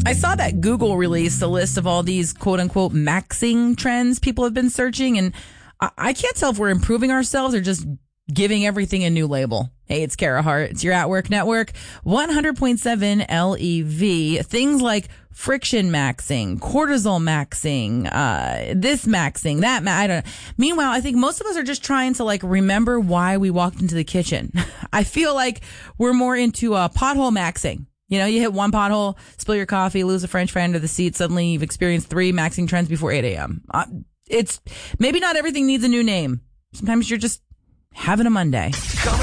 I saw that Google released a list of all these quote unquote maxing trends people have been searching, and I can't tell if we're improving ourselves or just giving everything a new label. Hey, it's Kara Hart. It's your At Work Network. 100.7 LEV. Things like friction maxing, cortisol maxing, this maxing, that I don't know. Meanwhile, I think most of us are just trying to remember why we walked into the kitchen. I feel like we're more into pothole maxing. You hit one pothole, spill your coffee, lose a French fry under the seat. Suddenly you've experienced 3 maxing trends before 8 a.m. It's maybe not everything needs a new name. Sometimes you're just having a Monday.